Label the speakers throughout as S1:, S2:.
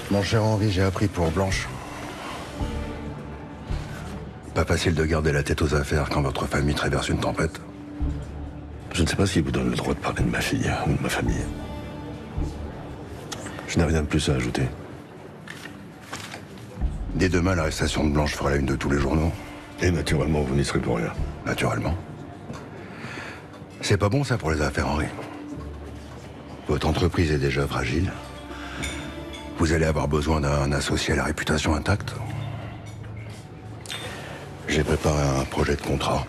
S1: Mon cher Henri, j'ai appris pour Blanche. Pas facile de garder la tête aux affaires quand votre famille traverse une tempête.
S2: Je ne sais pas ce qui vous donne le droit de parler de ma fille ou de ma famille. Je n'ai rien de plus à ajouter.
S1: Dès demain, l'arrestation de Blanche fera la une de tous les journaux.
S2: Et naturellement, vous n'y serez pour rien.
S1: Naturellement. C'est pas bon ça pour les affaires, Henri. Votre entreprise est déjà fragile. Vous allez avoir besoin d'un associé à la réputation intacte. J'ai préparé un projet de contrat.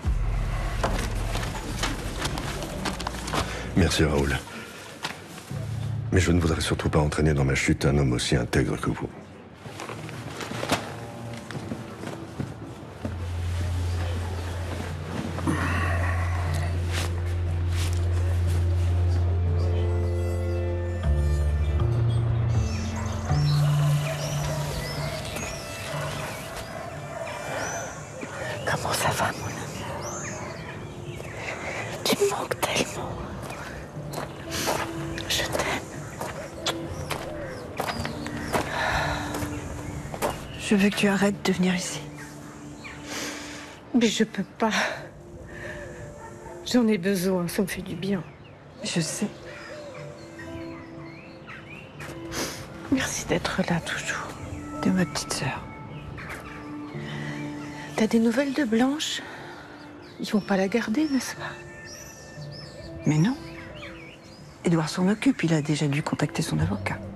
S2: Merci, Raoul. Mais je ne voudrais surtout pas entraîner dans ma chute un homme aussi intègre que vous.
S3: Comment ça va, mon amour? Tu me manques tellement. Je t'aime. Je veux que tu arrêtes de venir ici.
S4: Mais je peux pas. J'en ai besoin, ça me fait du bien.
S3: Je sais. Merci d'être là toujours. De ma petite sœur. T'as des nouvelles de Blanche? Ils vont pas la garder, n'est-ce pas? Mais non. Édouard s'en occupe, il a déjà dû contacter son avocat.